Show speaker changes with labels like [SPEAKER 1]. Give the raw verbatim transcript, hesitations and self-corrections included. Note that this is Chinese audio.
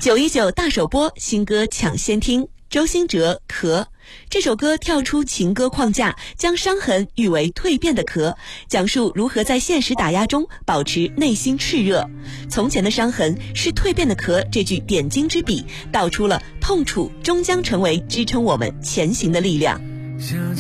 [SPEAKER 1] 九一九大首播新歌抢先听，周兴哲《壳》这首歌跳出情歌框架，将伤痕誉为蜕变的壳，讲述如何在现实打压中保持内心炽热。从前的伤痕是蜕变的壳这句点睛之笔，道出了痛楚终将成为支撑我们前行的力量。